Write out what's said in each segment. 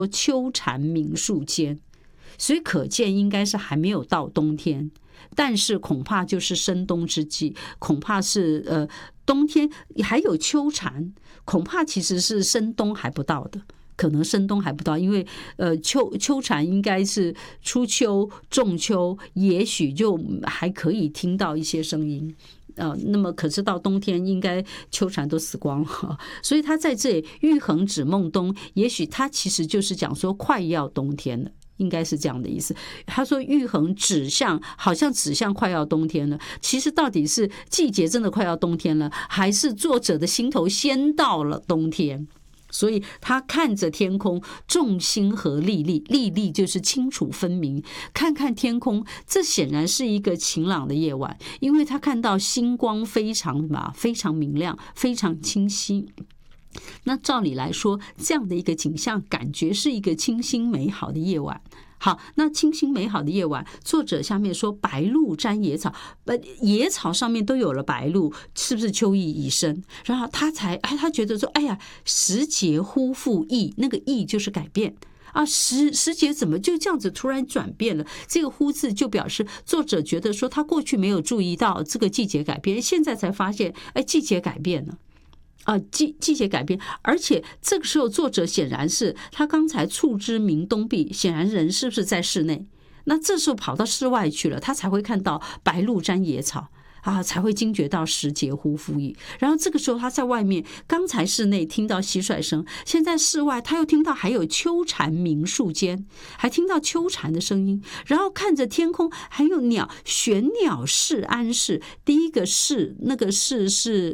秋蝉鸣树间，所以可见应该是还没有到冬天，但是恐怕就是深冬之际，恐怕是冬天还有秋蝉，恐怕其实是深冬还不到的。可能深冬还不到，因为秋蝉应该是初秋、仲秋，也许就还可以听到一些声音。那么可是到冬天应该秋蝉都死光了，所以他在这里欲恒指梦冬，也许他其实就是讲说快要冬天了，应该是这样的意思。他说欲恒好像指向快要冬天了，其实到底是季节真的快要冬天了，还是作者的心头先到了冬天？所以他看着天空，众星河历历，历历就是清楚分明。看看天空，这显然是一个晴朗的夜晚，因为他看到星光非常明亮，非常清晰。那照理来说，这样的一个景象，感觉是一个清新美好的夜晚。好，那清新美好的夜晚，作者下面说白露沾野草，野草上面都有了白露，是不是秋意已深？然后他觉得说，哎呀，时节忽复易，那个易就是改变啊，时节怎么就这样子突然转变了？这个忽字就表示作者觉得说，他过去没有注意到这个季节改变，现在才发现，哎，季节改变了。季节改变，而且这个时候作者显然是他刚才触之明东壁，显然人是不是在室内？那这时候跑到室外去了，他才会看到白露沾野草啊，才会惊觉到时节忽复易。然后这个时候他在外面，刚才室内听到蟋蟀声，现在室外他又听到还有秋蝉鸣树间，还听到秋蝉的声音，然后看着天空还有鸟，玄鸟示安氏。第一个示，那个示是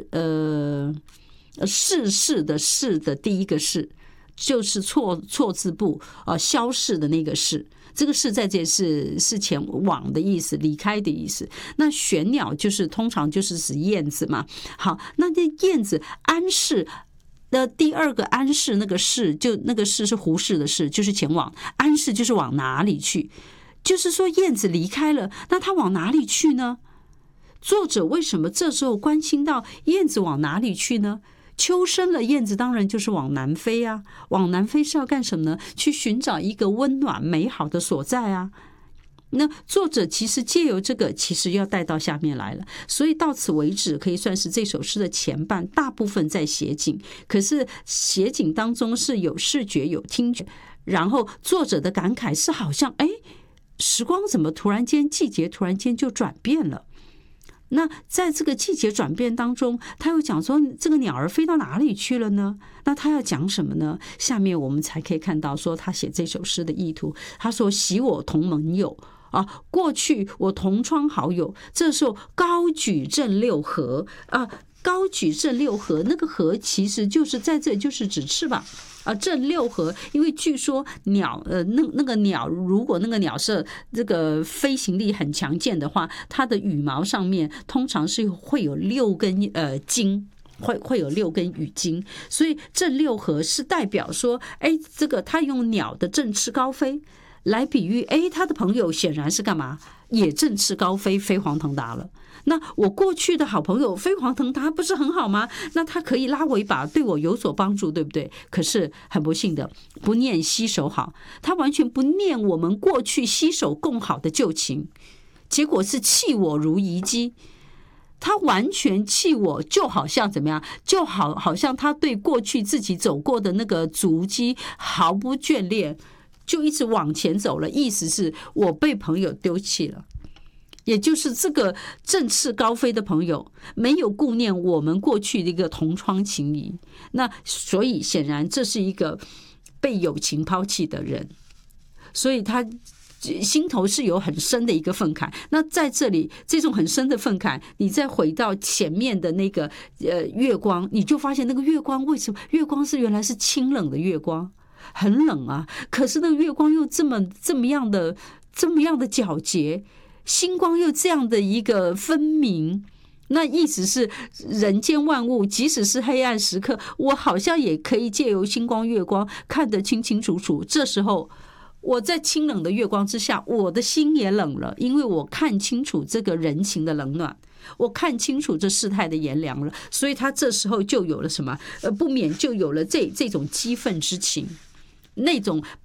世的世的第一个世，就是错字部消逝的那个世，这个世在这是前往的意思，离开的意思。那玄鸟就是通常就是指燕子嘛。好，那这燕子安氏。第二个安氏那个氏，就那个氏是胡适的氏，就是前往，安氏就是往哪里去，就是说燕子离开了，那它往哪里去呢？作者为什么这时候关心到燕子往哪里去呢？秋深了，燕子当然就是往南飞啊，往南飞是要干什么呢？去寻找一个温暖美好的所在啊。那作者其实借由这个，其实要带到下面来了，所以到此为止可以算是这首诗的前半，大部分在写景，可是写景当中是有视觉有听觉，然后作者的感慨是好像时光怎么突然间，季节突然间就转变了。那在这个季节转变当中，他又讲说这个鸟儿飞到哪里去了呢？那他要讲什么呢？下面我们才可以看到说他写这首诗的意图。他说喜我同盟友啊，过去我同窗好友，这时候高举振六合啊，高举振六合，那个合其实就是在这就是指翅膀啊，振六合，因为据说鸟那个鸟，如果那个鸟是这个飞行力很强健的话，它的羽毛上面通常是会有6根筋。会有6根羽筋，所以振六合是代表说，这个他用鸟的振翅高飞来比喻，他的朋友显然是干嘛？也振翅高飞，飞黄腾达了。那我过去的好朋友飞黄腾达不是很好吗？那他可以拉我一把，对我有所帮助，对不对？可是很不幸的，不念携手好，他完全不念我们过去携手共好的旧情，结果是弃我如遗迹。他完全弃我，就好像怎么样？就好像他对过去自己走过的那个足迹毫不眷恋，就一直往前走了。意思是我被朋友丢弃了，也就是这个振翅高飞的朋友没有顾念我们过去的一个同窗情谊。那所以显然这是一个被友情抛弃的人，所以他心头是有很深的一个愤慨。那在这里这种很深的愤慨，你再回到前面的那个月光，你就发现那个月光为什么月光是原来是清冷的月光，很冷啊，可是那个月光又这么样的皎洁，星光又这样的一个分明。那意思是人间万物即使是黑暗时刻，我好像也可以借由星光月光看得清清楚楚。这时候我在清冷的月光之下，我的心也冷了，因为我看清楚这个人情的冷暖，我看清楚这世态的炎凉了，所以他这时候就有了什么不免就有了这种激愤之情，那种